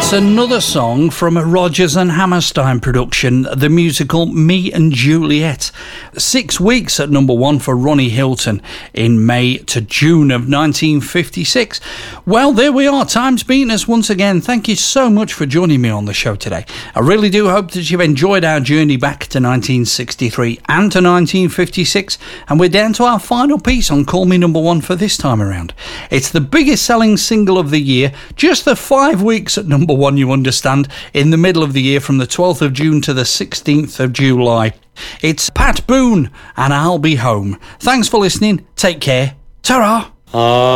It's another song from a Rodgers and Hammerstein production, the musical Me and Juliet. 6 weeks at number one for Ronnie Hilton in May to June of 1956. Well, there we are. Time's beaten us once again. Thank you so much for joining me on the show today. I really do hope that you've enjoyed our journey back to 1963 and to 1956. And we're down to our final piece on Call Me Number One for this time around. It's the biggest selling single of the year, just the 5 weeks at number one, you understand, in the middle of the year from the 12th of June to the 16th of July. It's Pat Boone and I'll Be Home. Thanks for listening. Take care. Ta-ra.